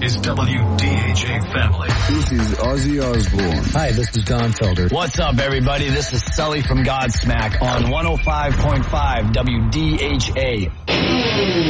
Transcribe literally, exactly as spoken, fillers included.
is W D H A Family. This is Ozzy Osbourne. Hi, this is Don Felder. What's up, everybody? This is Sully from Godsmack on one oh five point five W D H A.